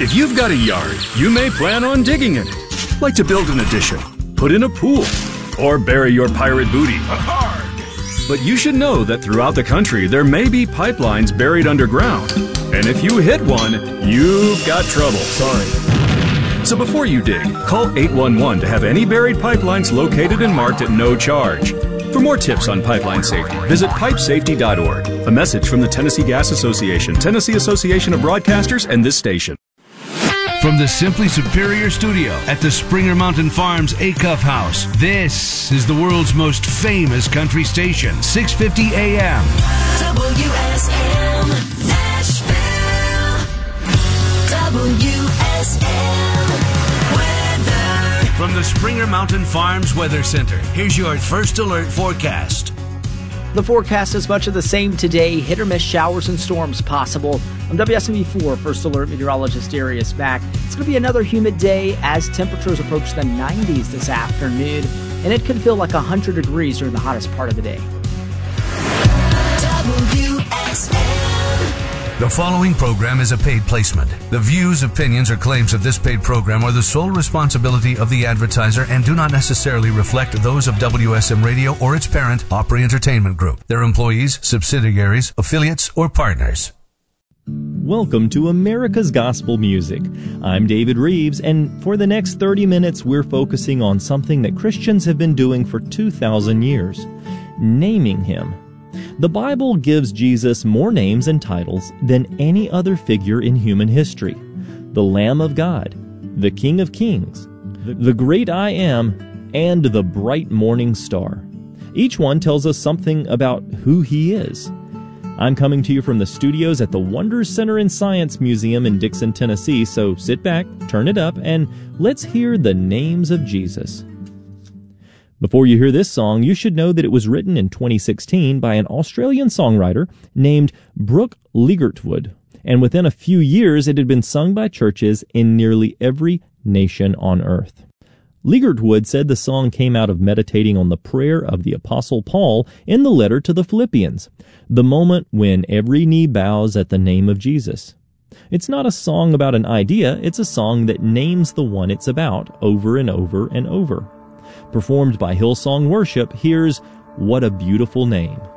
If you've got a yard, you may plan on digging in it, like to build an addition, put in a pool, or bury your pirate booty. But you should know that throughout the country there may be pipelines buried underground, and if you hit one, you've got trouble. Sorry. So before you dig, call 811 to have any buried pipelines located and marked at no charge. For more tips on pipeline safety, visit pipesafety.org. A message from the Tennessee Gas Association, Tennessee Association of Broadcasters, and this station. From the Simply Superior Studio at the Springer Mountain Farms Acuff House, this is the world's most famous country station, 650 AM. WSM Nashville. WSM Weather. From the Springer Mountain Farms Weather Center, here's your first alert forecast. The forecast is much of the same today. Hit or miss showers and storms possible. I'm WSMV4 First Alert Meteorologist Darius Mack. It's going to be another humid day as temperatures approach the 90s this afternoon, and it could feel like 100 degrees during the hottest part of the day. The following program is a paid placement. The views, opinions, or claims of this paid program are the sole responsibility of the advertiser and do not necessarily reflect those of WSM Radio or its parent, Opry Entertainment Group, their employees, subsidiaries, affiliates, or partners. Welcome to America's Gospel Music. I'm David Reeves, and for the next 30 minutes, we're focusing on something that Christians have been doing for 2,000 years, naming Him. The Bible gives Jesus more names and titles than any other figure in human history. The Lamb of God, the King of Kings, the Great I Am, and the Bright Morning Star. Each one tells us something about who He is. I'm coming to you from the studios at the Wonders Center and Science Museum in Dixon, Tennessee, so sit back, turn it up, and let's hear the names of Jesus. Before you hear this song, you should know that it was written in 2016 by an Australian songwriter named Brooke Ligertwood, and within a few years it had been sung by churches in nearly every nation on earth. Ligertwood said the song came out of meditating on the prayer of the Apostle Paul in the letter to the Philippians, the moment when every knee bows at the name of Jesus. It's not a song about an idea, it's a song that names the one it's about over and over and over. Performed by Hillsong Worship, here's What a Beautiful Name.